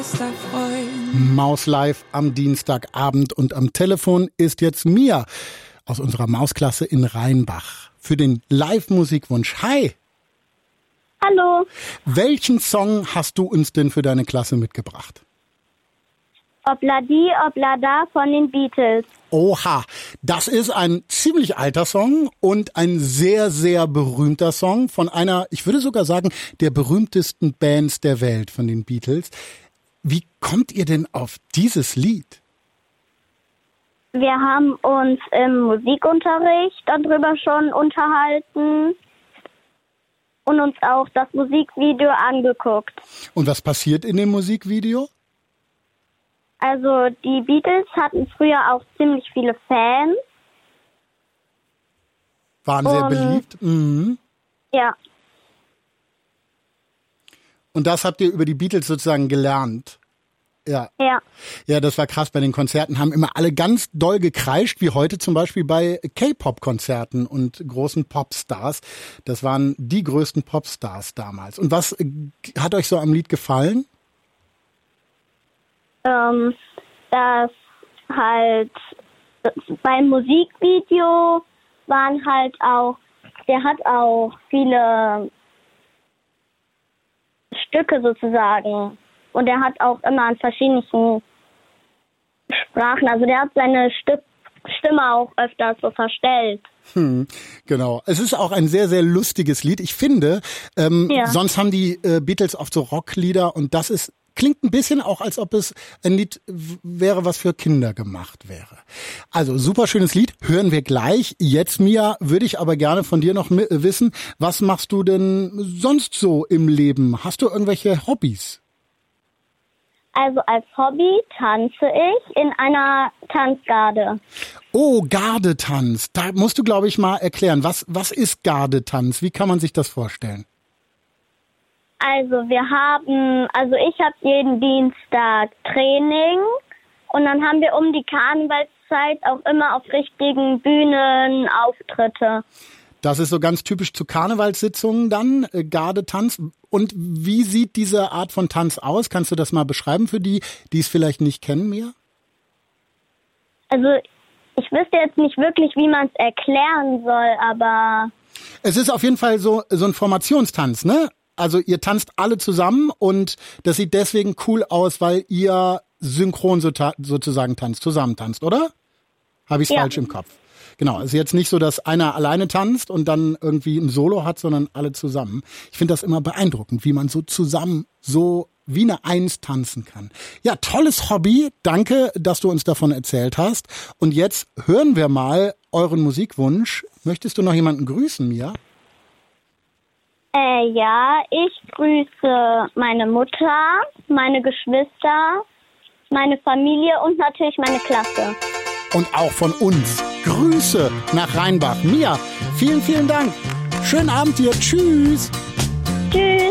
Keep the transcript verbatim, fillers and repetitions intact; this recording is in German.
Maus live am Dienstagabend und am Telefon ist jetzt Mia aus unserer Mausklasse in Rheinbach für den Live-Musikwunsch. Hi! Hallo! Welchen Song hast du uns denn für deine Klasse mitgebracht? Obladi, Oblada von den Beatles. Oha, das ist ein ziemlich alter Song und ein sehr, sehr berühmter Song von einer, ich würde sogar sagen, der berühmtesten Bands der Welt, von den Beatles. Wie kommt ihr denn auf dieses Lied? Wir haben uns im Musikunterricht darüber schon unterhalten und uns auch das Musikvideo angeguckt. Und was passiert in dem Musikvideo? Also die Beatles hatten früher auch ziemlich viele Fans. Waren sehr und, beliebt. Mhm. Ja. Und das habt ihr über die Beatles sozusagen gelernt? Ja. Ja. Ja, das war krass. Bei den Konzerten haben immer alle ganz doll gekreischt, wie heute zum Beispiel bei K-Pop-Konzerten und großen Popstars. Das waren die größten Popstars damals. Und was hat euch so am Lied gefallen? Ähm, dass halt beim Musikvideo waren halt auch, der hat auch viele Stücke sozusagen und er hat auch immer an verschiedenen Sprachen, also der hat seine Stück, Stimme auch öfters so verstellt. Hm, genau. Es ist auch ein sehr, sehr lustiges Lied. Ich finde, ähm, ja. sonst haben die äh, Beatles oft so Rocklieder und das ist klingt ein bisschen auch, als ob es ein Lied wäre, was für Kinder gemacht wäre. Also, super schönes Lied, hören wir gleich. Jetzt, Mia, würde ich aber gerne von dir noch wissen, was machst du denn sonst so im Leben? Hast du irgendwelche Hobbys? Also als Hobby tanze ich in einer Tanzgarde. Oh, Gardetanz. Da musst du, glaube ich, mal erklären. Was, was ist Gardetanz? Wie kann man sich das vorstellen? Also wir haben, also ich habe jeden Dienstag Training und dann haben wir um die Karnevalszeit auch immer auf richtigen Bühnen Auftritte. Das ist so ganz typisch zu Karnevalssitzungen dann, äh, Gardetanz. Und wie sieht diese Art von Tanz aus? Kannst du das mal beschreiben für die, die es vielleicht nicht kennen, Mia? Also ich wüsste jetzt nicht wirklich, wie man es erklären soll, aber... Es ist auf jeden Fall so, so ein Formationstanz, ne? Also ihr tanzt alle zusammen und das sieht deswegen cool aus, weil ihr synchron so ta- sozusagen tanzt, zusammen tanzt, oder? Habe ich es ja. falsch im Kopf? Genau, es ist jetzt nicht so, dass einer alleine tanzt und dann irgendwie ein Solo hat, sondern alle zusammen. Ich finde das immer beeindruckend, wie man so zusammen so wie eine Eins tanzen kann. Ja, tolles Hobby. Danke, dass du uns davon erzählt hast. Und jetzt hören wir mal euren Musikwunsch. Möchtest du noch jemanden grüßen, Mia? Äh, ja, ich grüße meine Mutter, meine Geschwister, meine Familie und natürlich meine Klasse. Und auch von uns Grüße nach Rheinbach. Mia, vielen, vielen Dank. Schönen Abend dir. Tschüss. Tschüss.